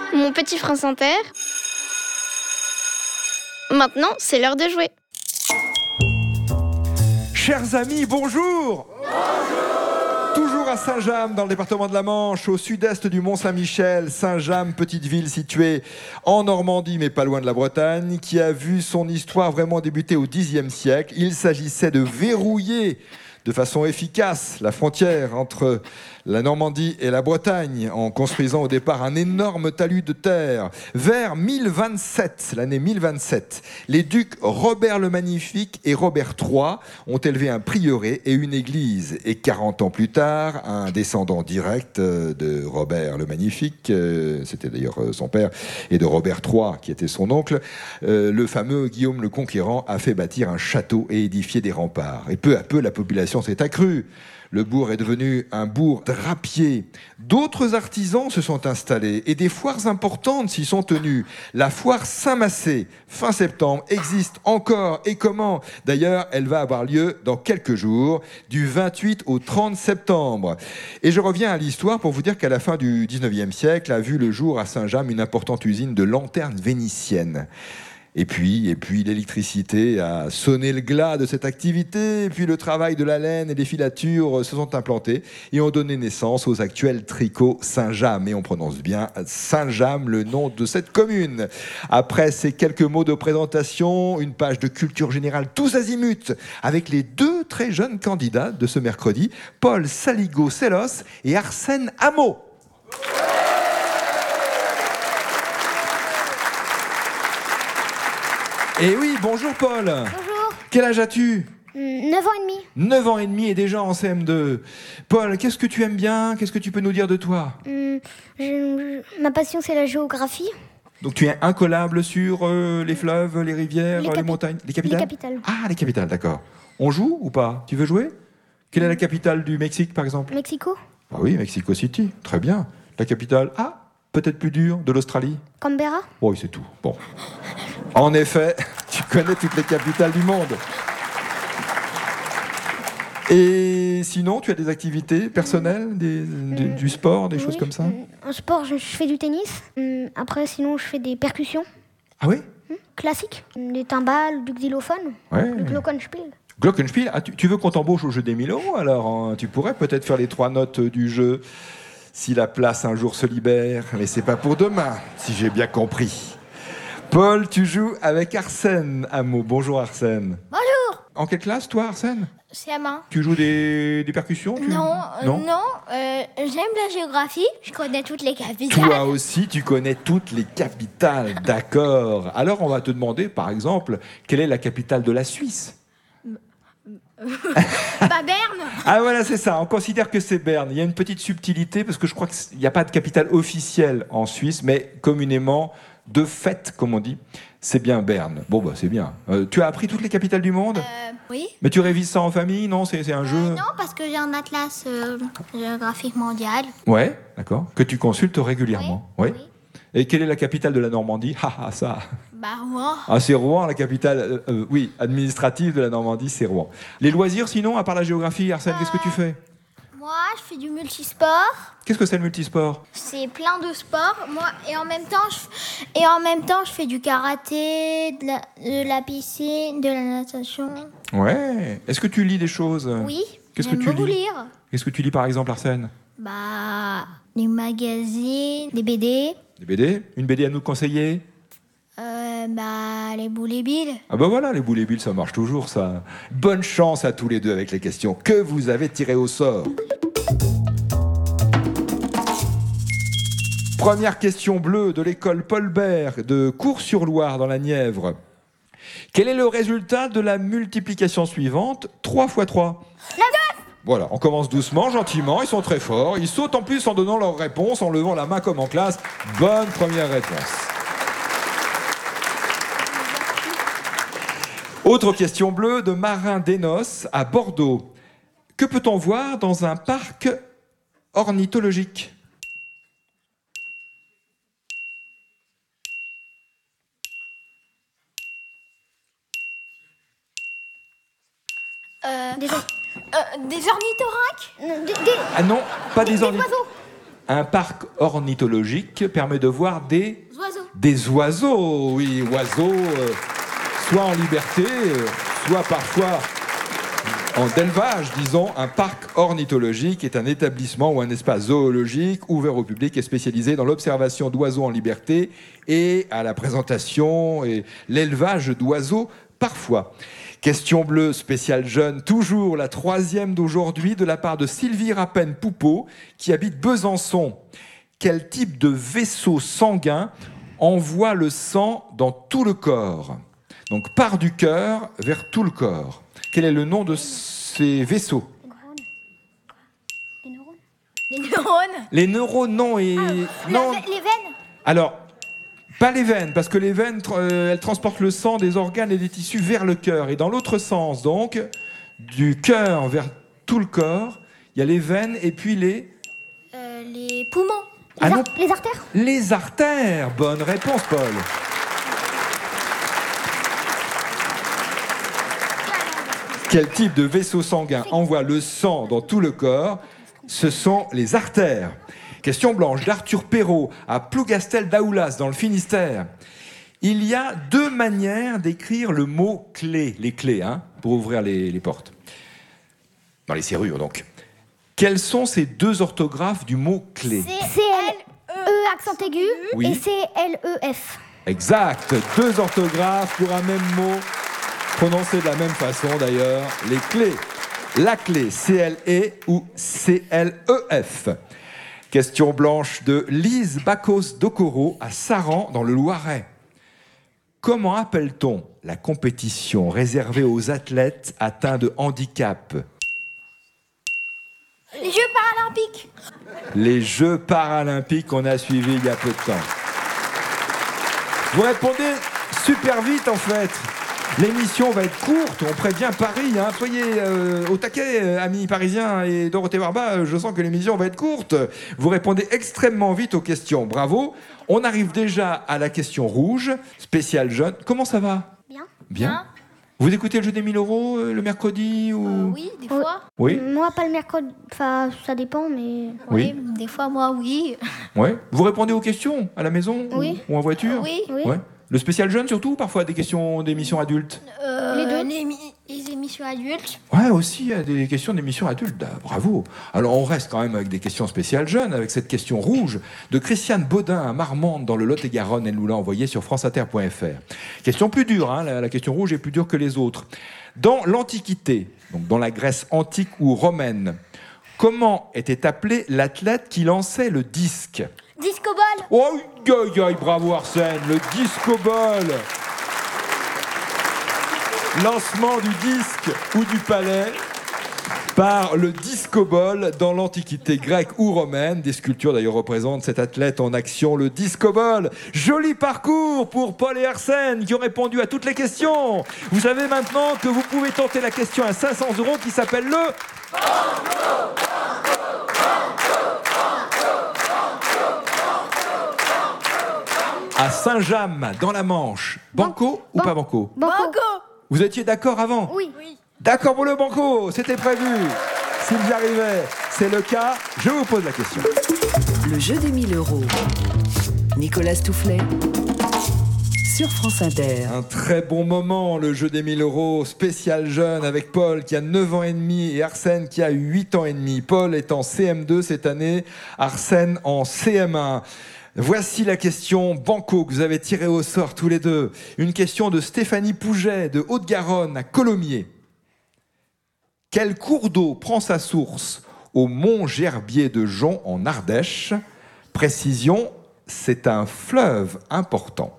Mon petit France Inter. Maintenant, c'est l'heure de jouer. Chers amis, bonjour. Toujours à Saint-James, dans le département de la Manche, au sud-est du Mont-Saint-Michel. Saint-James, petite ville située en Normandie, mais pas loin de la Bretagne, qui a vu son histoire vraiment débuter au Xe siècle. Il s'agissait de verrouiller de façon efficace la frontière entre la Normandie et la Bretagne, en construisant au départ un énorme talus de terre. Vers 1027, l'année 1027, les ducs Robert le Magnifique et Robert III ont élevé un prieuré et une église. Et 40 ans plus tard, un descendant direct de Robert le Magnifique, c'était d'ailleurs son père, et de Robert III, qui était son oncle, le fameux Guillaume le Conquérant a fait bâtir un château et édifier des remparts. Et peu à peu, la population s'est accrue. Le bourg est devenu un bourg drapier. D'autres artisans se sont installés et des foires importantes s'y sont tenues. La foire Saint-Massé, fin septembre, existe encore. Et comment? D'ailleurs, elle va avoir lieu dans quelques jours, du 28 au 30 septembre. Et je reviens à l'histoire pour vous dire qu'à la fin du 19e siècle a vu le jour à Saint-James une importante usine de lanternes vénitiennes. Et puis l'électricité a sonné le glas de cette activité, et puis le travail de la laine et des filatures se sont implantés et ont donné naissance aux actuels tricots Saint-James. Et on prononce bien Saint-James, le nom de cette commune. Après ces quelques mots de présentation, une page de culture générale tous azimuts, avec les deux très jeunes candidats de ce mercredi, Paul Saligo-Sellos et Arsène Hameau. Et oui, bonjour Paul. Bonjour. Quel âge as-tu? 9 ans et demi. 9 ans et demi et déjà en CM2. Paul, qu'est-ce que tu aimes bien? Qu'est-ce que tu peux nous dire de toi? Ma passion, c'est la géographie. Donc tu es incollable sur les fleuves, les rivières, les montagnes, les capitales? Les capitales. Ah, les capitales, d'accord. On joue ou pas? Tu veux jouer? Quelle est la capitale du Mexique, par exemple? Mexico. Ah oui, Mexico City. Très bien. La capitale? Ah, peut-être plus dure, de l'Australie? Canberra. Oui, c'est tout. Bon. En effet, tu connais toutes les capitales du monde. Et sinon, tu as des activités personnelles, du sport, des choses comme ça? En sport, je fais du tennis. Après, sinon, je fais des percussions. Ah oui? Classiques. Des timbales, du xylophone, Ouais. du glockenspiel. Glockenspiel, ah, tu veux qu'on t'embauche au jeu des 1000 € alors hein? Tu pourrais peut-être faire les 3 notes du jeu si la place un jour se libère. Mais c'est pas pour demain, si j'ai bien compris. Paul, tu joues avec Arsène Hameau. Bonjour Arsène. Bonjour. En quelle classe toi Arsène? C'est à main. Tu joues des percussions Non, j'aime la géographie. Je connais toutes les capitales. Toi aussi, tu connais toutes les capitales, d'accord. Alors, on va te demander, par exemple, quelle est la capitale de la Suisse? Berne. Ah voilà, c'est ça, on considère que c'est Berne. Il y a une petite subtilité, parce que je crois qu'il n'y a pas de capitale officielle en Suisse, mais communément, de fait, comme on dit, c'est bien Berne. Bon, bah c'est bien. Tu as appris toutes les capitales du monde? Oui. Mais tu révises ça en famille? Non, c'est un jeu? Non, parce que j'ai un atlas géographique mondial. Ouais, d'accord. Que tu consultes régulièrement? Oui. Et quelle est la capitale de la Normandie? Ah, ça. Rouen. Ah, c'est Rouen, la capitale, oui, administrative de la Normandie, c'est Rouen. Les loisirs, sinon, à part la géographie, Arsène, qu'est-ce que tu fais? Moi, je fais du multisport. Qu'est-ce que c'est le multisport? C'est plein de sports. Moi, et en même temps, je fais du karaté, de la piscine, de la natation. Ouais. Est-ce que tu lis des choses? Oui. Qu'est-ce que j'aime tu beaucoup lis? lire. Qu'est-ce que tu lis, par exemple, Arsène? Des magazines, des BD. Des BD? Une BD à nous conseiller? Les Boules et Bill. Ah bah voilà, les boules et billes, ça marche toujours, ça. Bonne chance à tous les deux avec les questions que vous avez tirées au sort. Première question bleue de l'école Paul Bert de Cours-sur-Loire dans la Nièvre. Quel est le résultat de la multiplication suivante? 3 x 3. 9. Voilà, on commence doucement, gentiment, ils sont très forts. Ils sautent en plus en donnant leur réponse, en levant la main comme en classe. Bonne première réponse. Autre question bleue de Marin Dénos à Bordeaux. Que peut-on voir dans un parc ornithologique? Des ornithorynques. Ah non, pas des ornithologues. Oiseaux. Un parc ornithologique permet de voir des Oiseaux. oiseaux, oui, oiseaux, soit en liberté, soit parfois en élevage, disons. Un parc ornithologique est un établissement ou un espace zoologique ouvert au public et spécialisé dans l'observation d'oiseaux en liberté et à la présentation et l'élevage d'oiseaux parfois. Question bleue spéciale jeune, toujours la 3e d'aujourd'hui de la part de Sylvie Rappen-Poupeau qui habite Besançon. Quel type de vaisseau sanguin envoie le sang dans tout le corps? Donc part du cœur vers tout le corps. Quel est le nom de ces vaisseaux? Les neurones. Les neurones. Les neurones, non. Et... non. Les veines. Alors, pas les veines, parce que les veines, elles transportent le sang des organes et des tissus vers le cœur. Et dans l'autre sens, donc, du cœur vers tout le corps, il y a les veines et puis les poumons. Les artères. Les artères. Bonne réponse, Paul. Quel type de vaisseau sanguin envoie le sang dans tout le corps? Ce sont les artères. Question blanche d'Arthur Perrault à Plougastel-Daoulas dans le Finistère. Il y a 2 manières d'écrire le mot clé, les clés, pour ouvrir les portes. Dans les serrures, donc. Quelles sont ces 2 orthographes du mot clé? C-L-E accent aigu oui. et C-L-E-F. Exact. 2 orthographes pour un même mot. Prononcé de la même façon d'ailleurs, les clés. La clé, C-L-E ou C-L-E-F. Question blanche de Lise Bacos-Docoro à Saran dans le Loiret. Comment appelle-t-on la compétition réservée aux athlètes atteints de handicap? Les Jeux paralympiques. Les Jeux paralympiques qu'on a suivis il y a peu de temps. Vous répondez super vite en fait. L'émission va être courte, on prévient Paris, soyez au taquet, amis parisiens et Dorothée Barba, je sens que l'émission va être courte. Vous répondez extrêmement vite aux questions, bravo. On arrive déjà à la question rouge, spéciale jeune. Comment ça va? Bien. Bien. Vous écoutez le jeu des 1000 € le mercredi ou... Oui, des fois. Oui. Moi, pas le mercredi, enfin, ça dépend, mais... Oui. Des fois, moi, oui. Ouais. Vous répondez aux questions à la maison oui. ou en voiture? Oui. Ouais. Le spécial jeune surtout, parfois des questions d'émissions adultes? Les deux. Les émissions adultes. Ouais, aussi, il y a des questions d'émissions adultes. Bravo. Alors, on reste quand même avec des questions spéciales jeunes, avec cette question rouge de Christiane Baudin à Marmande dans le Lot-et-Garonne. Elle nous l'a envoyée sur franceinter.fr. Question plus dure, la question rouge est plus dure que les autres. Dans l'Antiquité, donc dans la Grèce antique ou romaine, comment était appelé l'athlète qui lançait le disque? Disco-ball. Oh, bravo Arsène, le disco-ball. Lancement du disque ou du palais par le disco-ball dans l'Antiquité grecque ou romaine. Des sculptures d'ailleurs représentent cet athlète en action, le disco-ball. Joli parcours pour Paul et Arsène qui ont répondu à toutes les questions. Vous savez maintenant que vous pouvez tenter la question à 500 € qui s'appelle le... À Saint-James, dans la Manche. Banco ou pas banco? Banco. Vous étiez d'accord avant? Oui. D'accord pour le banco, c'était prévu. S'il y arrivait, c'est le cas. Je vous pose la question. Le jeu des 1000 €. Nicolas Toufflet sur France Inter. Un très bon moment, le jeu des 1000 € spécial jeune avec Paul qui a 9 ans et demi et Arsène qui a 8 ans et demi. Paul est en CM2 cette année, Arsène en CM1. Voici la question banco que vous avez tirée au sort tous les deux. Une question de Stéphanie Pouget de Haute-Garonne à Colomiers. Quel cours d'eau prend sa source au mont Gerbier de Jonc en Ardèche? Précision, c'est un fleuve important.